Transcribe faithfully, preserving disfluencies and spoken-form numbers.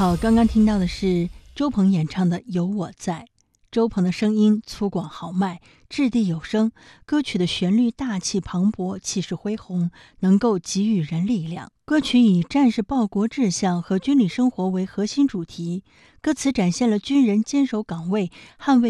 好，刚刚听到的是周鹏演唱的《有我在》。周鹏的声音粗犷豪迈，掷地有声，歌曲的旋律大气磅礴，气势恢宏，能够给予人力量。歌曲以战士报国志向和军旅生活为核心主题，歌词展现了军人坚守岗位、捍卫